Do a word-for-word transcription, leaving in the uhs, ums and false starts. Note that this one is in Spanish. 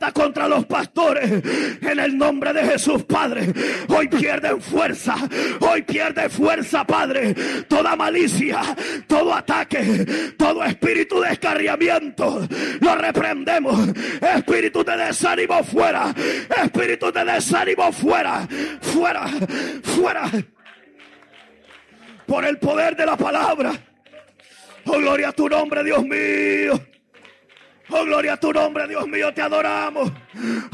contra los pastores en el nombre de Jesús, Padre. Hoy pierden fuerza, hoy pierde fuerza, Padre, toda malicia, todo ataque, todo espíritu de descarriamiento, lo reprendemos. Espíritu de desánimo fuera, espíritu de desánimo fuera, fuera, fuera, por el poder de la palabra. Oh, gloria a tu nombre, Dios mío. Oh, gloria a tu nombre, Dios mío, te adoramos.